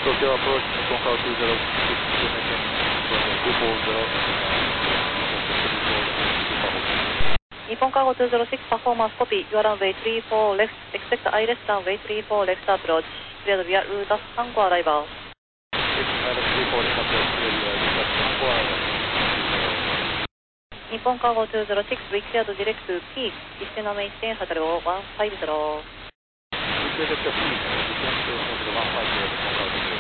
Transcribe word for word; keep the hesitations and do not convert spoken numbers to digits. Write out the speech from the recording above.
Tokyo approach, Nippon Tower two zero six, runway two four zero, Nippon Cargo two zero six, performance copy, your runway three four left, expect I left runway three four left approach, cleared via route Tango arrival. Nippon Cargo two zero six, we cleared direct to peak, descend on maintain shuttle one five zero. We cleared to peak, descend to shuttle one five zero.